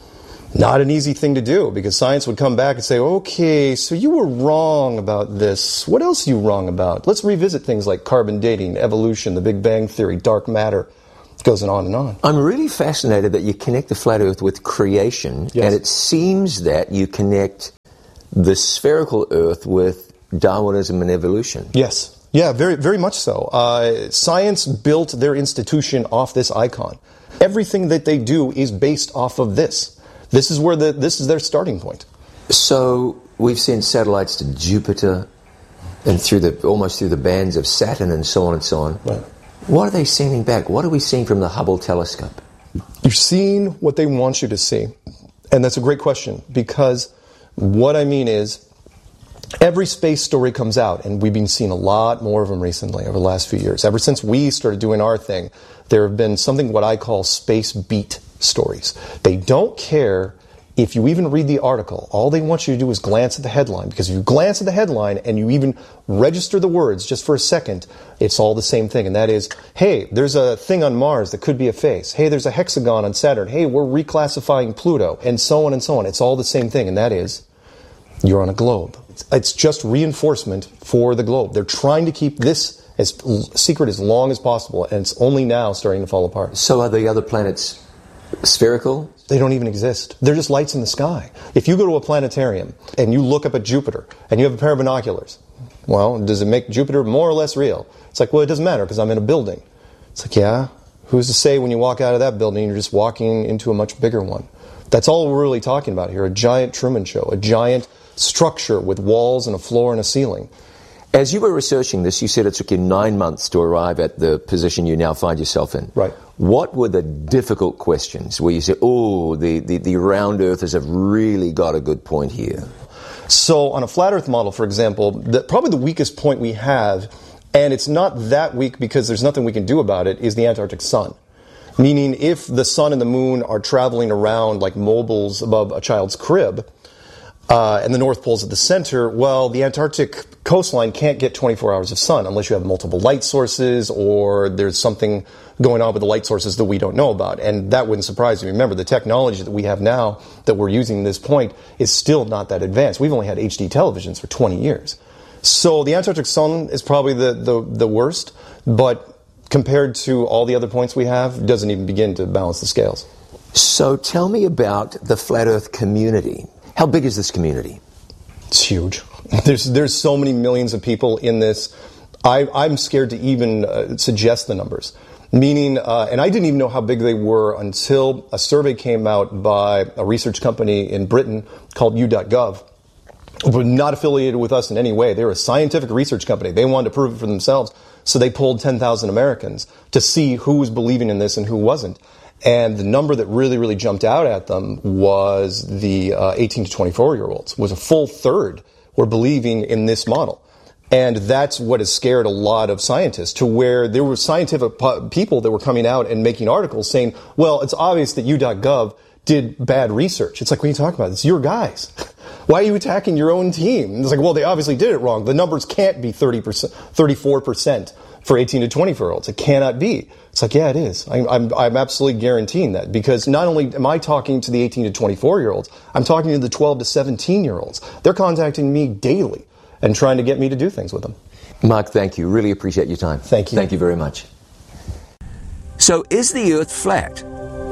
A: Not an easy thing to do, because science would come back and say, okay, so you were wrong about this. What else are you wrong about? Let's revisit things like carbon dating, evolution, the Big Bang Theory, dark matter. It goes on and on.
F: I'm really fascinated that you connect the flat Earth with creation,
A: yes.
F: And it seems that you connect the spherical Earth with Darwinism and evolution.
A: Yes. Yeah, very, very much so. Science built their institution off this icon. Everything that they do is based off of this. This is where this is their starting point.
F: So we've sent satellites to Jupiter and almost through the bands of Saturn and so on and so on.
A: Right.
F: What are they sending back? What are we seeing from the Hubble telescope?
A: You're seeing what they want you to see. And that's a great question, because what I mean is every space story comes out, and we've been seeing a lot more of them recently over the last few years. Ever since we started doing our thing, there have been something what I call space beat stories. They don't care if you even read the article. All they want you to do is glance at the headline, because if you glance at the headline and you even register the words just for a second, it's all the same thing. And that is, hey, there's a thing on Mars that could be a face. Hey, there's a hexagon on Saturn. Hey, we're reclassifying Pluto, and so on and so on. It's all the same thing, and that is, you're on a globe. It's just reinforcement for the globe. They're trying to keep this as secret as long as possible, and it's only now starting to fall apart.
F: So are the other planets spherical?
A: They don't even exist. They're just lights in the sky. If you go to a planetarium and you look up at Jupiter and you have a pair of binoculars, well, does it make Jupiter more or less real? It's like, well, it doesn't matter because I'm in a building. It's like, yeah, who's to say when you walk out of that building you're just walking into a much bigger one? That's all we're really talking about here, a giant Truman Show, a giant structure with walls and a floor and a ceiling.
F: As you were researching this, you said it took you 9 months to arrive at the position you now find yourself in.
A: Right.
F: What were the difficult questions where you said, oh, the round earthers have really got a good point here?
A: So on a flat earth model, for example, probably the weakest point we have, and it's not that weak because there's nothing we can do about it, is the Antarctic sun. Meaning if the sun and the moon are traveling around like mobiles above a child's crib, and the North Pole's at the center, well, the Antarctic coastline can't get 24 hours of sun unless you have multiple light sources or there's something going on with the light sources that we don't know about. And that wouldn't surprise you. Remember, the technology that we have now that we're using at this point is still not that advanced. We've only had HD televisions for 20 years. So the Antarctic sun is probably the worst, but compared to all the other points we have, it doesn't even begin to balance the scales.
F: So tell me about the Flat Earth community. How big is this community?
A: It's huge. There's so many millions of people in this. I'm scared to even suggest the numbers. Meaning, and I didn't even know how big they were until a survey came out by a research company in Britain called U.gov. Were not affiliated with us in any way. They were a scientific research company. They wanted to prove it for themselves. So they polled 10,000 Americans to see who was believing in this and who wasn't. And the number that really, really jumped out at them was the 18 to 24-year-olds. Was a full third were believing in this model. And that's what has scared a lot of scientists, to where there were scientific people that were coming out and making articles saying, well, it's obvious that U.gov did bad research. It's like, what are you talking about? It's your guys. Why are you attacking your own team? And it's like, well, they obviously did it wrong. The numbers can't be 30%, 34% for 18 to 24-year-olds. It cannot be. It's like, yeah, it is. I'm absolutely guaranteeing that, because not only am I talking to the 18 to 24-year-olds, I'm talking to the 12 to 17-year-olds. They're contacting me daily and trying to get me to do things with them.
F: Mark, thank you. Really appreciate your time.
A: Thank you.
F: Thank you very much. So is the Earth flat?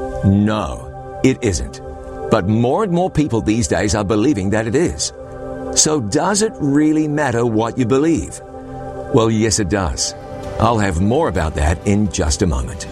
F: No, it isn't. But more and more people these days are believing that it is. So does it really matter what you believe? Well, yes, it does. I'll have more about that in just a moment.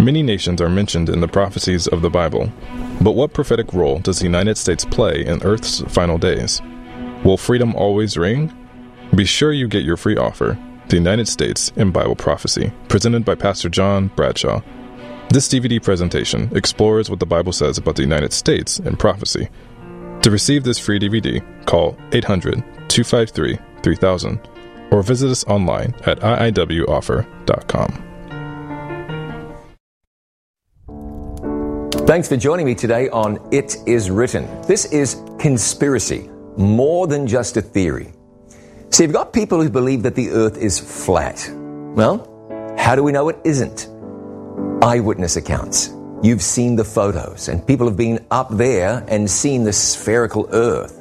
C: Many nations are mentioned in the prophecies of the Bible, but what prophetic role does the United States play in Earth's final days? Will freedom always reign? Be sure you get your free offer, The United States in Bible Prophecy, presented by Pastor John Bradshaw. This DVD presentation explores what the Bible says about the United States in prophecy. To receive this free DVD, call 800-253-3000 or visit us online at iiwoffer.com.
F: Thanks for joining me today on It Is Written. This is conspiracy, more than just a theory. See, you've got people who believe that the earth is flat. Well, how do we know it isn't? Eyewitness accounts. You've seen the photos, and people have been up there and seen the spherical earth.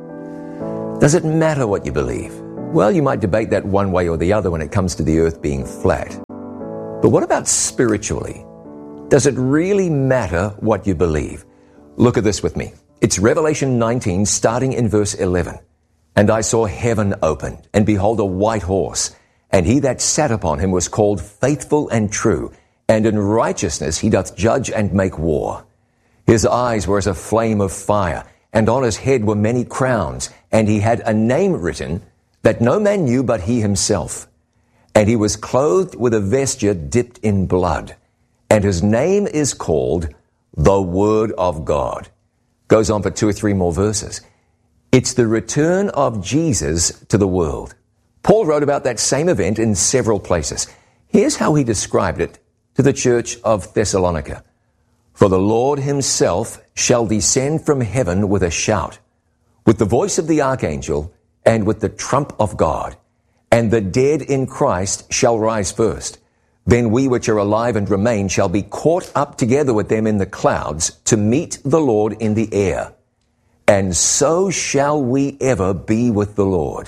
F: Does it matter what you believe? Well, you might debate that one way or the other when it comes to the earth being flat. But what about spiritually? Does it really matter what you believe? Look at this with me. It's Revelation 19, starting in verse 11. And I saw heaven opened, and behold a white horse, and he that sat upon him was called Faithful and True, and in righteousness he doth judge and make war. His eyes were as a flame of fire, and on his head were many crowns, and he had a name written that no man knew but he himself. And he was clothed with a vesture dipped in blood. And his name is called the Word of God. Goes on for 2 or 3 more verses. It's the return of Jesus to the world. Paul wrote about that same event in several places. Here's how he described it to the church of Thessalonica. For the Lord himself shall descend from heaven with a shout, with the voice of the archangel, and with the trump of God. And the dead in Christ shall rise first. Then we which are alive and remain shall be caught up together with them in the clouds to meet the Lord in the air. And so shall we ever be with the Lord.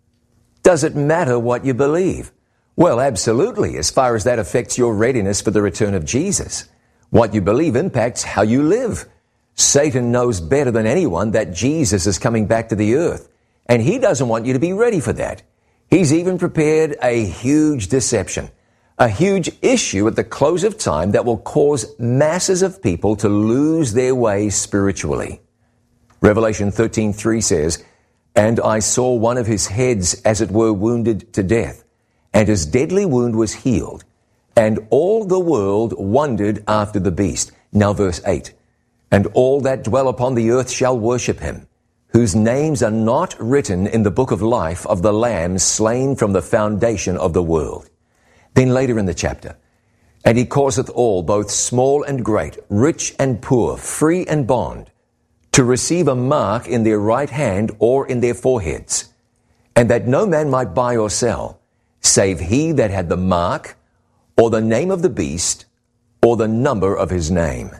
F: Does it matter what you believe? Well, absolutely, as far as that affects your readiness for the return of Jesus. What you believe impacts how you live. Satan knows better than anyone that Jesus is coming back to the earth, and he doesn't want you to be ready for that. He's even prepared a huge deception. A huge issue at the close of time that will cause masses of people to lose their way spiritually. Revelation 13:3 says, And I saw one of his heads as it were wounded to death, and his deadly wound was healed, and all the world wondered after the beast. Now verse 8, And all that dwell upon the earth shall worship him, whose names are not written in the book of life of the Lamb slain from the foundation of the world. Then later in the chapter, And he causeth all, both small and great, rich and poor, free and bond, to receive a mark in their right hand or in their foreheads, and that no man might buy or sell, save he that had the mark, or the name of the beast, or the number of his name.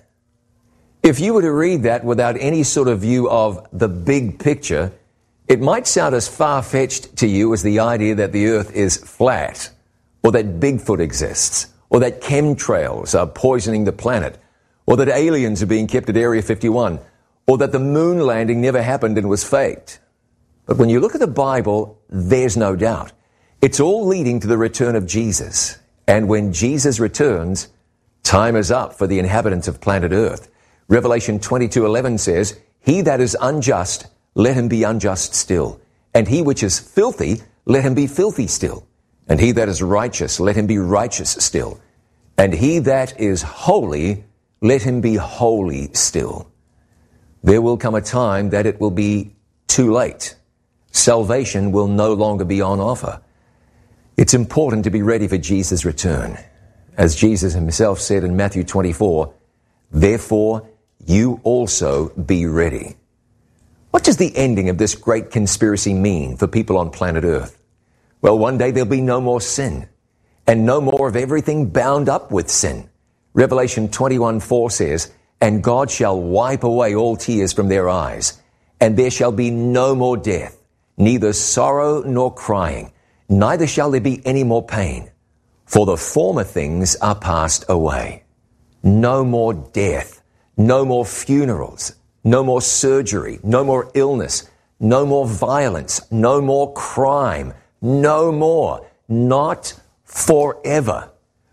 F: If you were to read that without any sort of view of the big picture, it might sound as far-fetched to you as the idea that the earth is flat, or that Bigfoot exists, or that chemtrails are poisoning the planet, or that aliens are being kept at Area 51, or that the moon landing never happened and was faked. But when you look at the Bible, there's no doubt. It's all leading to the return of Jesus. And when Jesus returns, time is up for the inhabitants of planet Earth. Revelation 22:11 says, He that is unjust, let him be unjust still. And he which is filthy, let him be filthy still. And he that is righteous, let him be righteous still. And he that is holy, let him be holy still. There will come a time that it will be too late. Salvation will no longer be on offer. It's important to be ready for Jesus' return. As Jesus himself said in Matthew 24, Therefore, you also be ready. What does the ending of this great conspiracy mean for people on planet Earth? Well, one day there'll be no more sin, and no more of everything bound up with sin. Revelation 21:4 says, And God shall wipe away all tears from their eyes, and there shall be no more death, neither sorrow nor crying, neither shall there be any more pain, for the former things are passed away. No more death, no more funerals, no more surgery, no more illness, no more violence, no more crime, no more, not forever.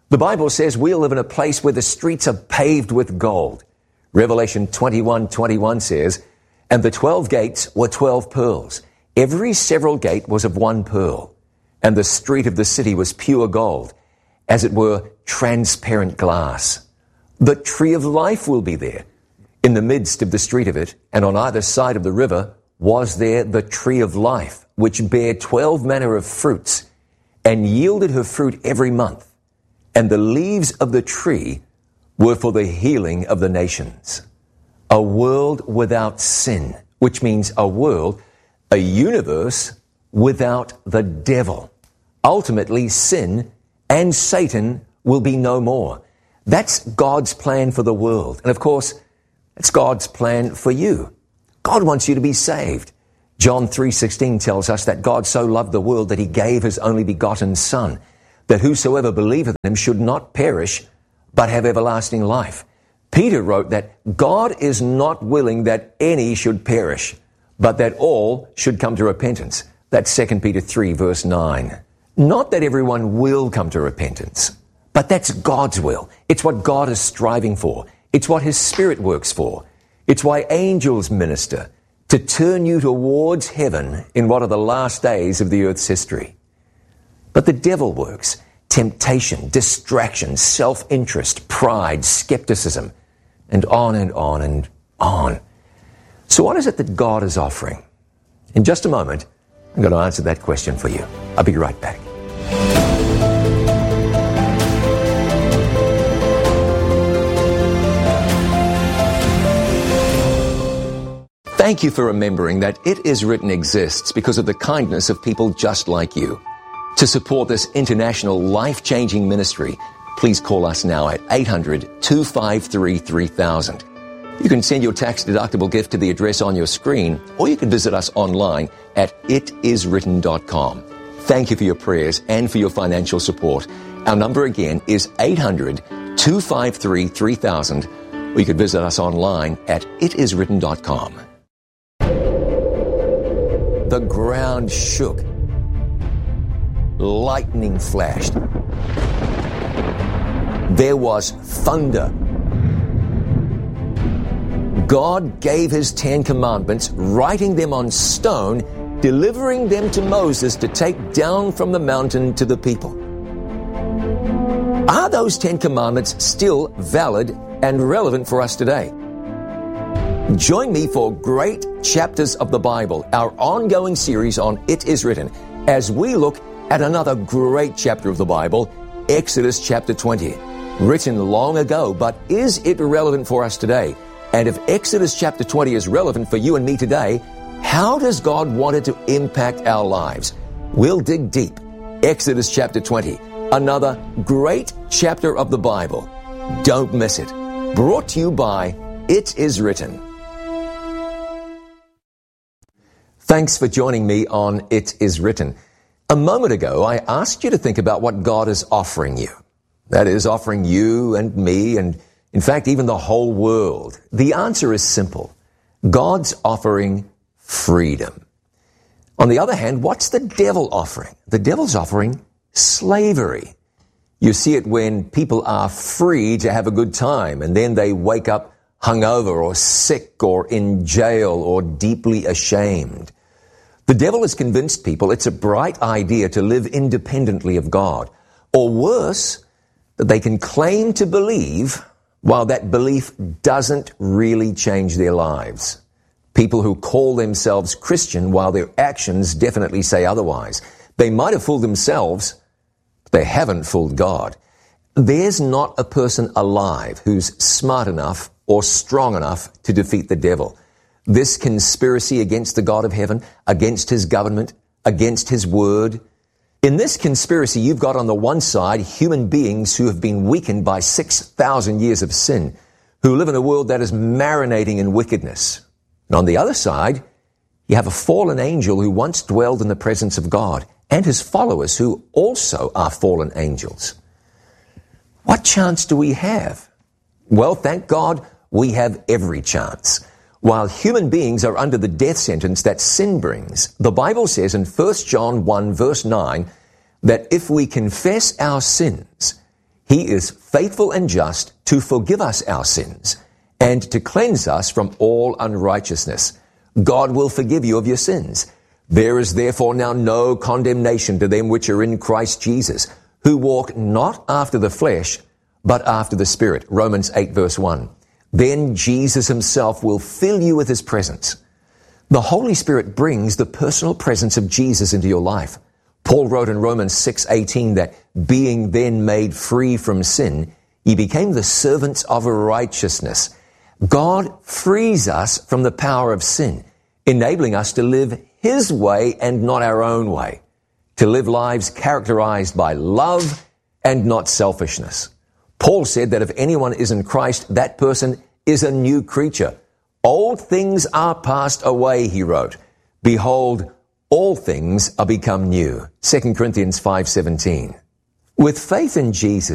F: The Bible says we'll live in a place where the streets are paved with gold. Revelation 21:21 says, "And the 12 gates were 12 pearls. Every several gate was of one pearl. And the street of the city was pure gold, as it were transparent glass." The tree of life will be there. In the midst of the street of it, and on either side of the river, was there the tree of life, which bare 12 manner of fruits, and yielded her fruit every month. And the leaves of the tree were for the healing of the nations. A world without sin, which means a world, a universe without the devil. Ultimately, sin and Satan will be no more. That's God's plan for the world. And of course, that's God's plan for you. God wants you to be saved. John 3:16 tells us that God so loved the world that he gave his only begotten Son, that whosoever believeth in him should not perish, but have everlasting life. Peter wrote that God is not willing that any should perish, but that all should come to repentance. That's 2 Peter 3 verse 9. Not that everyone will come to repentance, but that's God's will. It's what God is striving for. It's what his Spirit works for. It's why angels minister, to turn you towards heaven in what are the last days of the earth's history. But the devil works. Temptation, distraction, self-interest, pride, skepticism, and on and on and on. So what is it that God is offering? In just a moment, I'm going to answer that question for you. I'll be right back. Thank you for remembering that It Is Written exists because of the kindness of people just like you. To support this international life-changing ministry, please call us now at 800-253-3000. You can send your tax-deductible gift to the address on your screen, or you can visit us online at itiswritten.com. Thank you for your prayers and for your financial support. Our number again is 800-253-3000, or you can visit us online at itiswritten.com. The ground shook. Lightning flashed. There was thunder. God gave his 10 commandments, writing them on stone, delivering them to Moses to take down from the mountain to the people. Are those 10 commandments still valid and relevant for us today? Join me for Great Chapters of the Bible, our ongoing series on It Is Written, as we look at another great chapter of the Bible, Exodus chapter 20. Written long ago, but is it relevant for us today? And if Exodus chapter 20 is relevant for you and me today, how does God want it to impact our lives? We'll dig deep. Exodus chapter 20, another great chapter of the Bible. Don't miss it. Brought to you by It Is Written. Thanks for joining me on It Is Written. A moment ago, I asked you to think about what God is offering you. That is, offering you and me and, in fact, even the whole world. The answer is simple. God's offering freedom. On the other hand, what's the devil offering? The devil's offering slavery. You see it when people are free to have a good time, and then they wake up hungover or sick or in jail or deeply ashamed. The devil has convinced people it's a bright idea to live independently of God, or worse, that they can claim to believe while that belief doesn't really change their lives. People who call themselves Christian while their actions definitely say otherwise. They might have fooled themselves, but they haven't fooled God. There's not a person alive who's smart enough or strong enough to defeat the devil. This conspiracy against the God of heaven, against his government, against his word. In this conspiracy, you've got on the one side human beings who have been weakened by 6,000 years of sin, who live in a world that is marinating in wickedness. And on the other side, you have a fallen angel who once dwelled in the presence of God, and his followers who also are fallen angels. What chance do we have? Well, thank God we have every chance. While human beings are under the death sentence that sin brings, the Bible says in 1 John 1 verse 9 that if we confess our sins, He is faithful and just to forgive us our sins and to cleanse us from all unrighteousness. God will forgive you of your sins. There is therefore now no condemnation to them which are in Christ Jesus, who walk not after the flesh, but after the Spirit. Romans 8 verse 1. Then Jesus himself will fill you with his presence. The Holy Spirit brings the personal presence of Jesus into your life. Paul wrote in Romans 6:18 that being then made free from sin, he became the servants of righteousness. God frees us from the power of sin, enabling us to live his way and not our own way, to live lives characterized by love and not selfishness. Paul said that if anyone is in Christ, that person is a new creature. Old things are passed away, he wrote. Behold, all things are become new. 2 Corinthians 5:17. With faith in Jesus,